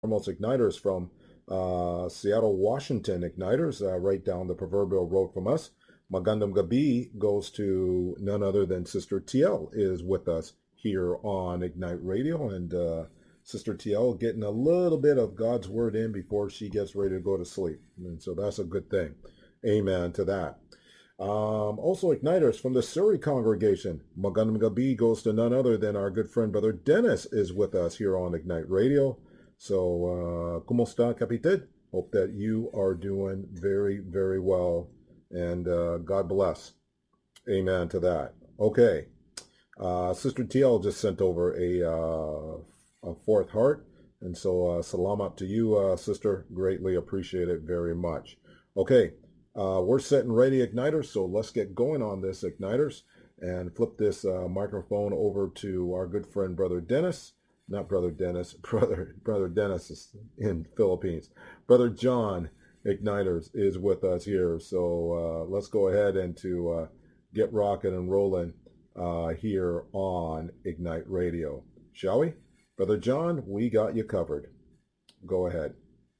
foremost Igniters from Seattle, Washington. Igniters, right down the proverbial road from us. Magandang Gabi goes to none other than Sister TL is with us here on Ignite Radio. And Sister TL getting a little bit of God's word in before she gets ready to go to sleep. And so that's a good thing. Amen to that. Also, Igniters from the Surrey congregation. Magandang goes to none other than our good friend Brother Dennis is with us here on Ignite Radio. So, kumusta, kapitid? Hope that you are doing very, very well, and God bless. Amen to that. Okay. Sister TL just sent over a fourth heart, and so salamat to you, sister. Greatly appreciate it very much. Okay. We're set and ready, Igniters, so let's get going on this, Igniters, and flip this microphone over to our good friend, Brother Dennis. Not Brother Dennis, Brother Dennis is in Philippines. Brother John, Igniters, is with us here. So let's go ahead and to get rocking and rolling here on Ignite Radio. Shall we? Brother John, we got you covered. Go ahead.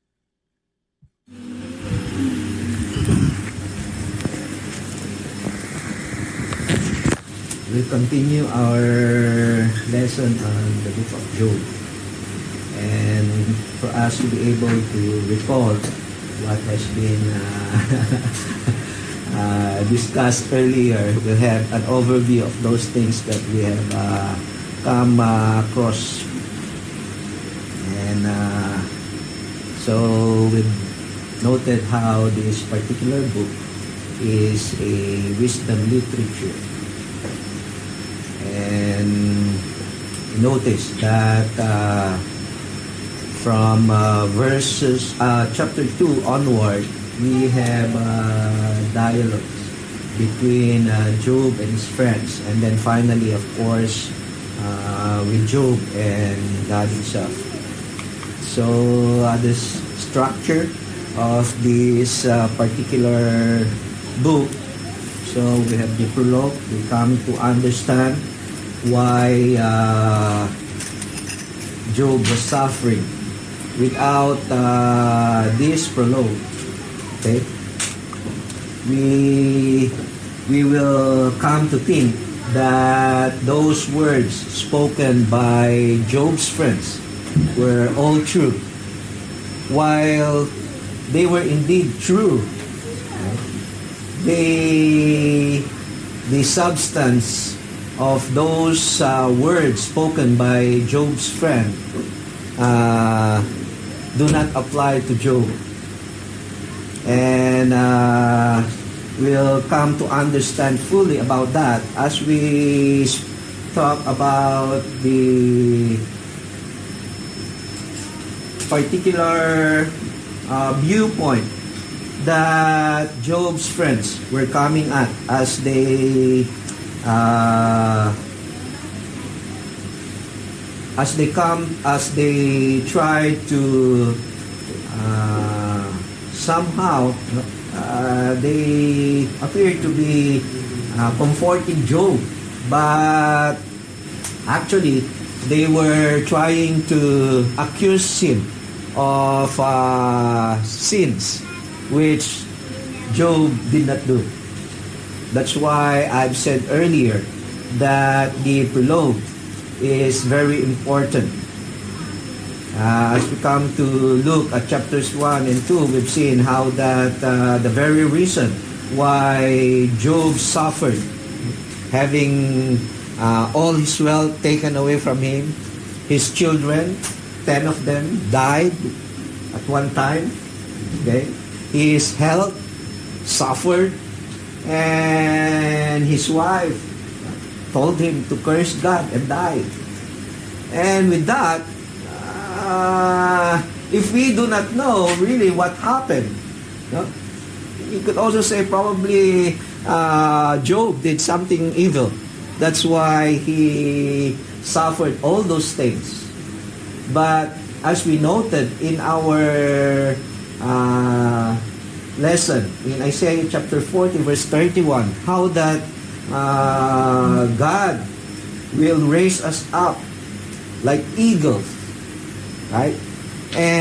We'll continue our lesson on the book of Job. And for us to be able to recall what has been discussed earlier, we'll have an overview of those things that we have come across. And so we've noted how this particular book is a wisdom literature. And notice that from verses chapter 2 onward, we have dialogues between Job and his friends, and then finally, of course, with Job and God himself. So the structure of this particular book, so we have the prologue. We come to understand why Job was suffering. Without this prologue, okay, we will come to think that those words spoken by Job's friends were all true. While they were indeed true, the substance of those words spoken by Job's friend do not apply to Job. And we'll come to understand fully about that as we talk about the particular viewpoint that Job's friends were coming at as they try to somehow they appear to be comforting Job, but actually they were trying to accuse him of sins which Job did not do. That's why I've said earlier that the prologue is very important. As we come to look at chapters 1 and 2, we've seen how that the very reason why Job suffered, having all his wealth taken away from him, his children, 10 of them died at one time, okay? His health suffered, and his wife told him to curse God and died. And with that, if we do not know really what happened, you could also say probably Job did something evil. That's why he suffered all those things. But as we noted in our lesson in Isaiah chapter 40 verse 31, how that God will raise us up like eagles, right? And